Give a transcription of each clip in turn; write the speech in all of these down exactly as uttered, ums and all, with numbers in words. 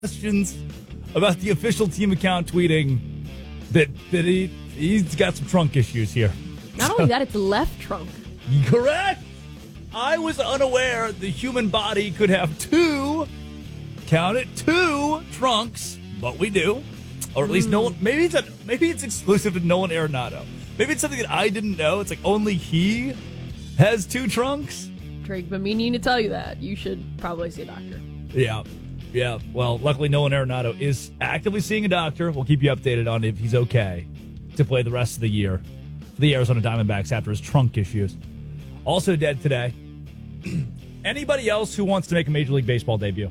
questions about the official team account tweeting that that he he's got some trunk issues here. Not so, only that, it's left trunk. Correct. I was unaware the human body could have two, count it, two trunks, but we do, or at least Mm. no one. Maybe it's a, maybe it's exclusive to Nolan Arenado. Maybe it's something that I didn't know. It's like only he has two trunks. Drake, but me needing to tell you that. You should probably see a doctor. Yeah. Yeah. Well, luckily Nolan Arenado is actively seeing a doctor. We'll keep you updated on if he's okay to play the rest of the year for the Arizona Diamondbacks after his trunk issues. Also dead today. Anybody else who wants to make a Major League Baseball debut?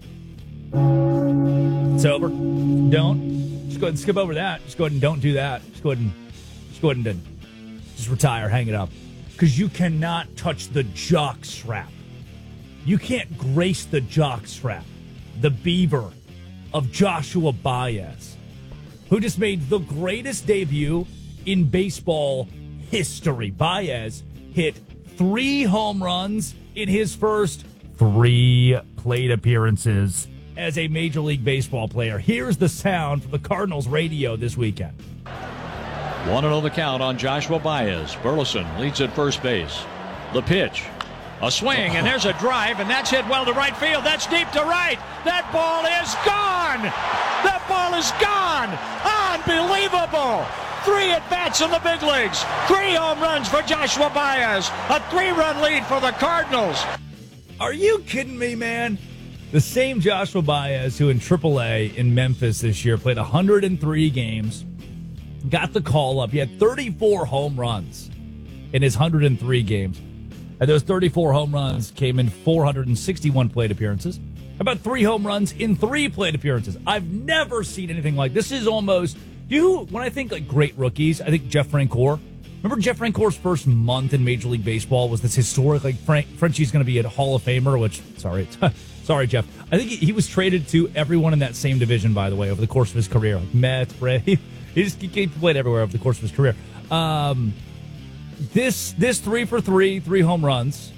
It's over. Don't. Just go ahead and skip over that. Just go ahead and don't do that. Just go ahead and just go ahead and just retire, hang it up. Because you cannot touch the jock strap. You can't grace the jock strap. The beaver of Joshua Baez, who just made the greatest debut in baseball history. Baez hit three home runs in his first three plate appearances as a Major League Baseball player. Here's the sound from the Cardinals radio this weekend. one and oh the count on Joshua Baez. Burleson leads at first base. The pitch. A swing, and there's a drive, and that's hit well to right field. That's deep to right. That ball is gone. That ball is gone. Unbelievable. Three at-bats in the big leagues. Three home runs for Joshua Baez. A three-run lead for the Cardinals. Are you kidding me, man? The same Joshua Baez who in triple A in Memphis this year played one hundred three games, got the call up. He had thirty-four home runs in his one hundred three games. And those thirty-four home runs came in four hundred sixty-one plate appearances. About three home runs in three plate appearances. I've never seen anything like this. This is almost, you, when I think like great rookies, I think Jeff Francoeur. Remember Jeff Francoeur's first month in Major League Baseball was this historic, like Frank, Frenchie's going to be a Hall of Famer, which, sorry, sorry, Jeff. I think he, he was traded to everyone in that same division, by the way, over the course of his career. Like Mets, Brave. He just he played everywhere over the course of his career. Um... This this three for three, three home runs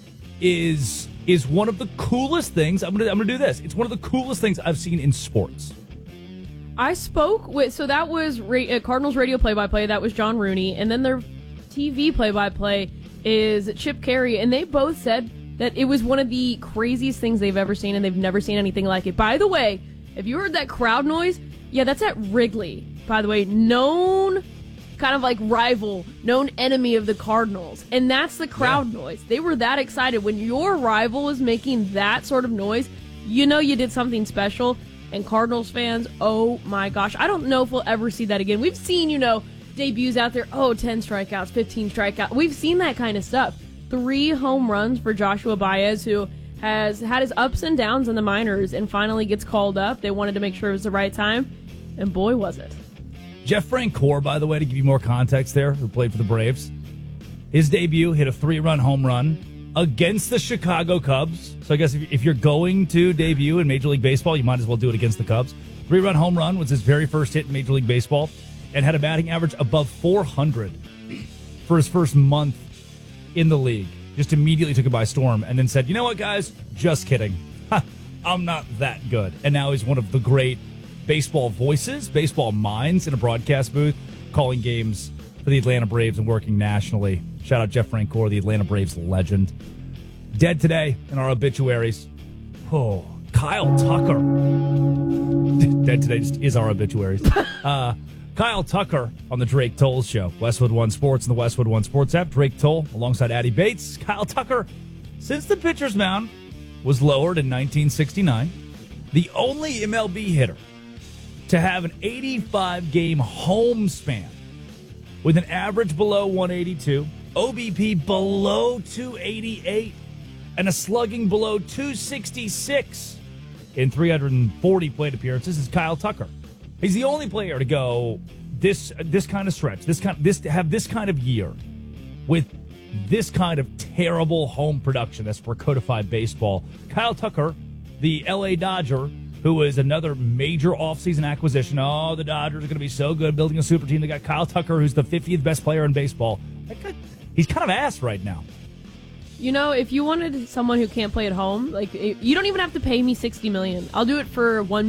is is one of the coolest things. I'm gonna I'm gonna do this. It's one of the coolest things I've seen in sports. I spoke with, so that was ra- Cardinals radio play-by-play. That was John Rooney, and then their T V play-by-play is Chip Carey, and they both said that it was one of the craziest things they've ever seen, and they've never seen anything like it. By the way, if you heard that crowd noise, yeah, that's at Wrigley. By the way, known. Kind of like rival, known enemy of the Cardinals. And that's the crowd yeah. noise. They were that excited. When your rival is making that sort of noise, you know you did something special. And Cardinals fans, oh my gosh. I don't know if we'll ever see that again. We've seen, you know, debuts out there. Oh, ten strikeouts, fifteen strikeouts. We've seen that kind of stuff. Three home runs for Joshua Baez, who has had his ups and downs in the minors and finally gets called up. They wanted to make sure it was the right time. And boy, was it. Jeff Francoeur, by the way, to give you more context there, who played for the Braves, his debut hit a three-run home run against the Chicago Cubs. So I guess if, if you're going to debut in Major League Baseball, you might as well do it against the Cubs. Three-run home run was his very first hit in Major League Baseball and had a batting average above four hundred for his first month in the league. Just immediately took it by storm and then said, you know what, guys? Just kidding. I'm not that good. And now he's one of the great baseball voices, baseball minds in a broadcast booth, calling games for the Atlanta Braves and working nationally. Shout out Jeff Francoeur, the Atlanta Braves legend. Dead today in our obituaries. Oh, Kyle Tucker. Dead today just is our obituaries. uh, Kyle Tucker on the Drake Toll Show. Westwood One Sports and the Westwood One Sports app. Drake Toll alongside Addie Bates. Kyle Tucker, since the pitcher's mound was lowered in nineteen sixty-nine, the only M L B hitter to have an eighty-five game home span with an average below one eighty-two, O B P below two eighty-eight, and a slugging below two sixty-six in three hundred forty plate appearances is Kyle Tucker. He's the only player to go this this kind of stretch, this kind this have this kind of year with this kind of terrible home production that's for codified baseball. Kyle Tucker, the L A Dodger, who is another major offseason acquisition. Oh, the Dodgers are going to be so good building a super team. They got Kyle Tucker, who's the fiftieth best player in baseball. That guy, he's kind of ass right now. You know, if you wanted someone who can't play at home, like, it, you don't even have to pay me sixty million dollars. I'll do it for one